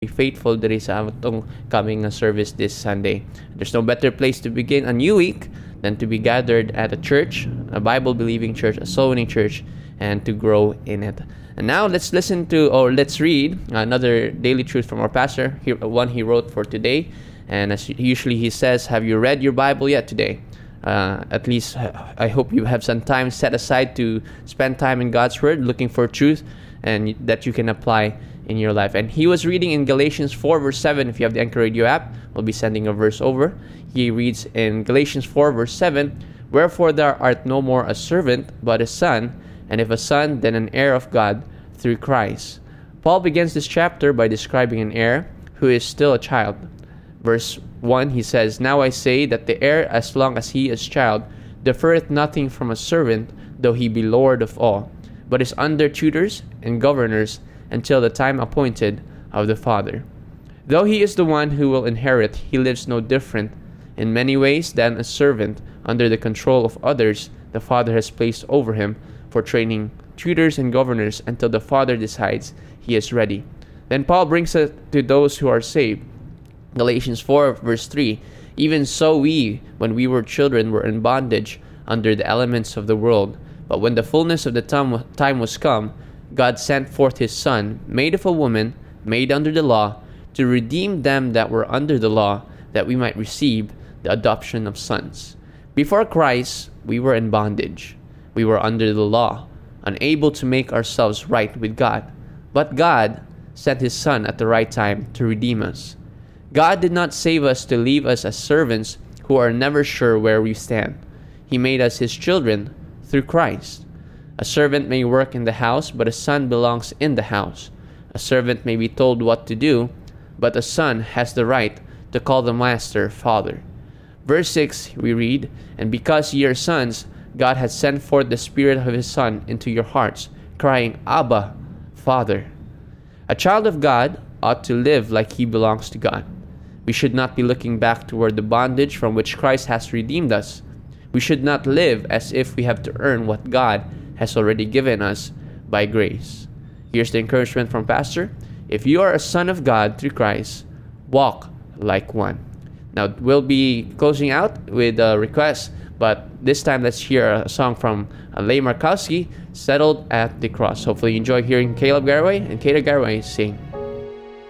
faithful diri sa atong coming service this Sunday. There's no better place to begin a new week than to be gathered at a church, a Bible-believing church, a soul-winning church, and to grow in it. And now let's let's read another daily truth from our pastor, one he wrote for today. And as usually he says, have you read your Bible yet today? At least I hope you have some time set aside to spend time in God's Word, looking for truth and that you can apply in your life. And he was reading in Galatians 4 verse 7. If you have the Anchor Radio app, we'll be sending a verse over. He reads in Galatians 4 verse 7, wherefore thou art no more a servant, but a son, and if a son, then an heir of God through Christ. Paul begins this chapter by describing an heir who is still a child. Verse 1, he says, now I say that the heir, as long as he is child, deferreth nothing from a servant, though he be Lord of all, but is under tutors and governors until the time appointed of the Father. Though he is the one who will inherit, he lives no different in many ways than a servant under the control of others the Father has placed over him for training tutors and governors until the Father decides he is ready. Then Paul brings it to those who are saved. Galatians 4 verse 3, even so we, when we were children, were in bondage under the elements of the world. But when the fullness of the time was come, God sent forth his Son, made of a woman, made under the law, to redeem them that were under the law, that we might receive the adoption of sons. Before Christ, we were in bondage. We were under the law, unable to make ourselves right with God. But God sent his Son at the right time to redeem us. God did not save us to leave us as servants who are never sure where we stand. He made us his children through Christ. A servant may work in the house, but a son belongs in the house. A servant may be told what to do, but a son has the right to call the master Father. Verse 6, we read, and because ye are sons, God hath sent forth the Spirit of his Son into your hearts, crying, Abba, Father. A child of God ought to live like he belongs to God. We should not be looking back toward the bondage from which Christ has redeemed us. We should not live as if we have to earn what God has already given us by grace. Here's the encouragement from Pastor. If you are a son of God through Christ, walk like one. Now, we'll be closing out with a request, but this time let's hear a song from Leigh Markowski, Settled at the Cross. Hopefully you enjoy hearing Caleb Garraway and Kata Garraway sing.